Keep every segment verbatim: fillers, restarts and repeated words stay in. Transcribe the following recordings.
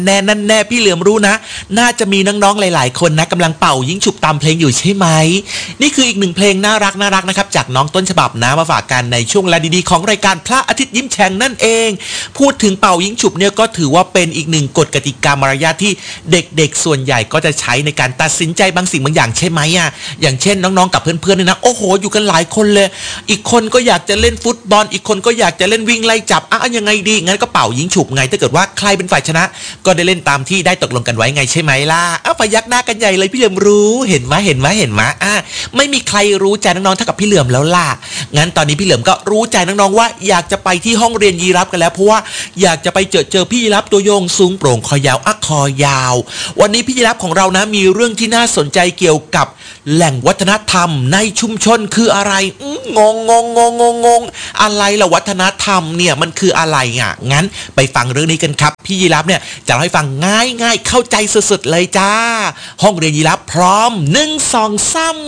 แน่นั่นแน่พี่เหลือมรู้นะน่าจะมีน้องๆหลายๆคนนะกำลังเป่ายิงฉุบตามเพลงอยู่ใช่ไหมนี่คืออีกหนึ่งเพลงน่ารักน่ารักนะครับจากน้องต้นฉบับนะมาฝากกันในช่วงเวลาดีๆของรายการพระอาทิตย์ยิ้มแฉ่งนั่นเองพูดถึงเป่ายิงฉุบเนี่ยก็ถือว่าเป็นอีกหนึ่งกฎกติกามารยาทที่เด็กๆส่วนใหญ่ก็จะใช้ในการตัดสินใจบางสิ่งบางอย่างใช่ไหมอ่ะอย่างเช่นน้องๆกับเพื่อนๆเนี่ยนะโอ้โหอยู่กันหลายคนเลยอีกคนก็อยากจะเล่นฟุตบอลอีกคนก็อยากจะเล่นวิ่งไล่จับอ่ะยังไงดีงั้นก็เป่ายิงฉุบไงถ้าเกิดว่าใครเป็นฝ่ายชนะก็ได้เล่นตามที่ได้ตกลงกันไว้ไงใช่ไหมล่ะเอ้าพยักหน้ากันใหญ่เลยพี่เหลือมรู้เห็นไหมเห็นไหมเห็นไหมอ่ะไม่มีใครรู้ใจน้องๆเท่ากับพี่เหลือมแล้วล่ะงั้นตอนนี้พี่เหลือมก็รู้ใจน้องๆว่าอยากจะไปที่ห้องเรียนยีราฟกันแล้วเพราะว่าอยากจะไปเจอเจอพี่ยีราฟตัวโยงสูงโปร่งคอยาวอ่ะคอยาววันนี้พี่ยีราฟของเรานะมีเรื่องที่น่าสนใจเกี่ยวกับแหล่งวัฒนธรรมในชุมชนคืออะไรงงงงงงงงอะไรล่ะวัฒนธรรมเนี่ยมันคืออะไรอ่ะงั้นไปฟังเรื่องนี้กันครับพี่ยีราฟเนี่ยจะเล่าให้ฟังง่ายๆเข้าใจสุดๆเลยจ้าห้องเรียนยีราฟพร้อมหนึ่งสองสาม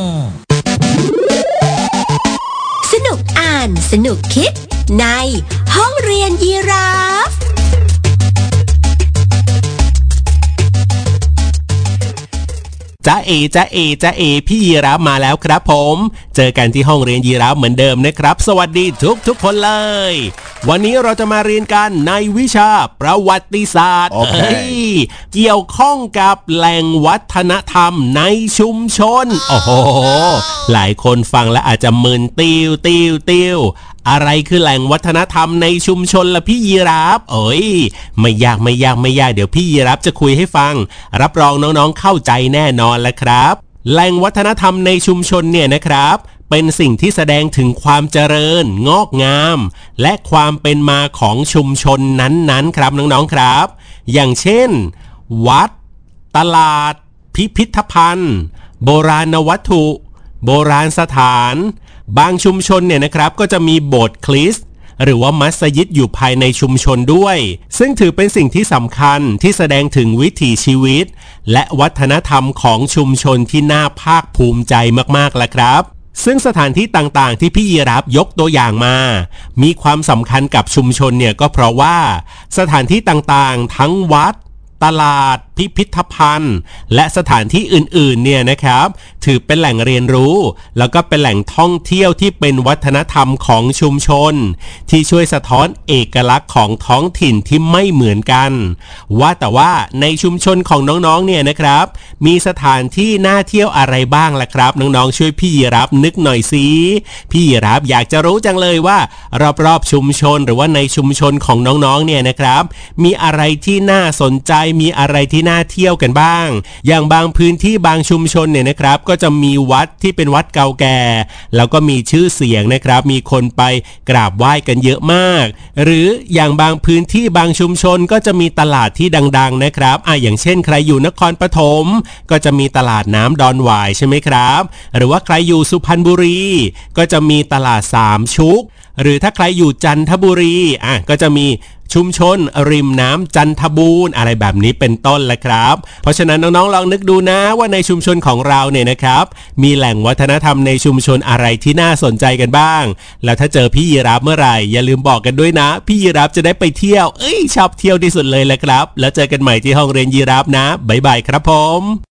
สนุกอ่านสนุกคิดในห้องเรียนยีราฟจ้าเอจ้าเอจ้าเอพี่ยีราฟมาแล้วครับผมเจอกันที่ห้องเรียนยีราฟเหมือนเดิมนะครับสวัสดีทุกทุกคนเลยวันนี้เราจะมาเรียนกันในวิชาประวัติศาสตร์ okay. เกี่ยวข้องกับแหล่งวัฒนธรรมในชุมชนโอ้โหหลายคนฟังแล้วอาจจะมึนติวติวติวอะไรคือแหล่งวัฒนธรรมในชุมชนล่ะพี่ยีราฟเอ้ยไม่ยากไม่ยากไม่ยากเดี๋ยวพี่ยีราฟจะคุยให้ฟังรับรองน้องๆเข้าใจแน่นอนแล้วครับแหล่งวัฒนธรรมในชุมชนเนี่ยนะครับเป็นสิ่งที่แสดงถึงความเจริญงอกงามและความเป็นมาของชุมชนนั้นๆครับน้องๆครับอย่างเช่นวัดตลาดพิพิธภัณฑ์โบราณวัตถุโบราณสถานบางชุมชนเนี่ยนะครับก็จะมีโบสถ์คริสต์หรือว่ามัสยิดอยู่ภายในชุมชนด้วยซึ่งถือเป็นสิ่งที่สำคัญที่แสดงถึงวิถีชีวิตและวัฒนธรรมของชุมชนที่น่าภาคภูมิใจมากๆล่ะครับซึ่งสถานที่ต่างๆที่พี่ยีราฟยกตัวอย่างมามีความสำคัญกับชุมชนเนี่ยก็เพราะว่าสถานที่ต่างๆทั้งวัดตลาดพิพิธภัณฑ์และสถานที่อื่นๆเนี่ยนะครับถือเป็นแหล่งเรียนรู้แล้วก็เป็นแหล่งท่องเที่ยวที่เป็นวัฒนธรรมของชุมชนที่ช่วยสะท้อนเอกลักษณ์ของท้องถิ่นที่ไม่เหมือนกันว่าแต่ว่าในชุมชนของน้องๆเนี่ยนะครับมีสถานที่น่าเที่ยวอะไรบ้างล่ะครับน้องๆช่วยพี่ยีราฟนึกหน่อยสิพี่ยีราฟอยากจะรู้จังเลยว่ารอบๆชุมชนหรือว่าในชุมชนของน้องๆเนี่ยนะครับมีอะไรที่น่าสนใจมีอะไรที่น่าเที่ยวกันบ้างอย่างบางพื้นที่บางชุมชนเนี่ยนะครับก็จะมีวัดที่เป็นวัดเก่าแก่แล้วก็มีชื่อเสียงนะครับมีคนไปกราบไหว้กันเยอะมากหรืออย่างบางพื้นที่บางชุมชนก็จะมีตลาดที่ดังๆนะครับอ่ะอย่างเช่นใครอยู่นครปฐมก็จะมีตลาดน้ำดอนหวายใช่ไหมครับหรือว่าใครอยู่สุพรรณบุรีก็จะมีตลาดสามชุกหรือถ้าใครอยู่จันทบุรีอ่ะก็จะมีชุมชนริมน้ำจันทบูรณ์อะไรแบบนี้เป็นต้นแหละครับเพราะฉะนั้นน้องๆลองนึกดูนะว่าในชุมชนของเราเนี่ยนะครับมีแหล่งวัฒนธรรมในชุมชนอะไรที่น่าสนใจกันบ้างแล้วถ้าเจอพี่ยีราฟเมื่อไหร่อย่าลืมบอกกันด้วยนะพี่ยีราฟจะได้ไปเที่ยวเอ้ยชอบเที่ยวที่สุดเลยแหละครับแล้วเจอกันใหม่ที่ห้องเรียนยีราฟนะบ๊ายบายครับผม